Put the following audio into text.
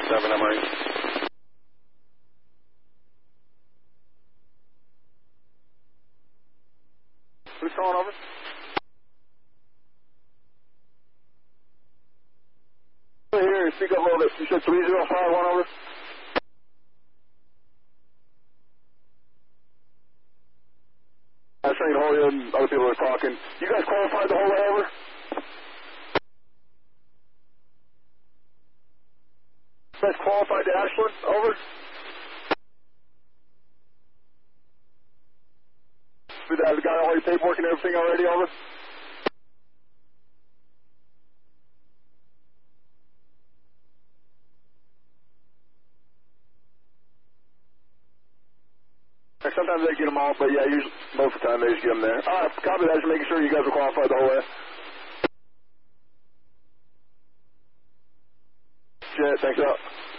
7, I'm ready. Who's calling over? Here, speak up a little bit. You said 3051 over? I was trying to hold you and other people were talking. You guys qualified the whole way over? You guys qualified to Ashland? Over? Did that got all your paperwork and everything already? Over? Sometimes they get them all, but yeah, usually most of the time they just get them there. Alright, copy that. Just making sure you guys are qualified the whole way. Shit, thanks up.